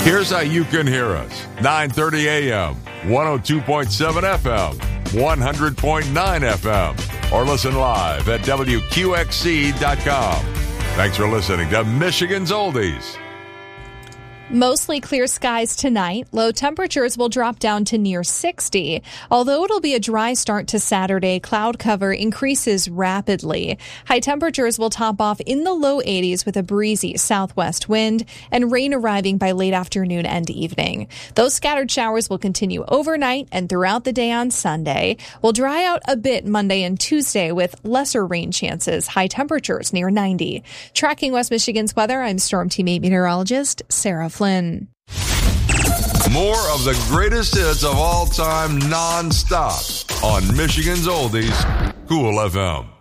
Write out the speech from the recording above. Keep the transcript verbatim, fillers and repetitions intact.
Here's how you can hear us. nine thirty a.m., one oh two point seven F M, one hundred point nine F M, or listen live at W Q X C dot com. Thanks for listening to Michigan's Oldies. Mostly clear skies tonight. Low temperatures will drop down to near sixty. Although it'll be a dry start to Saturday, cloud cover increases rapidly. High temperatures will top off in the low eighties with a breezy southwest wind and rain arriving by late afternoon and evening. Those scattered showers will continue overnight and throughout the day on Sunday. Will dry out a bit Monday and Tuesday with lesser rain chances. High temperatures near ninety. Tracking West Michigan's weather, I'm Storm Team eight meteorologist Sarah Flynn. More of the greatest hits of all time non-stop on Michigan's Oldies, Cool F M.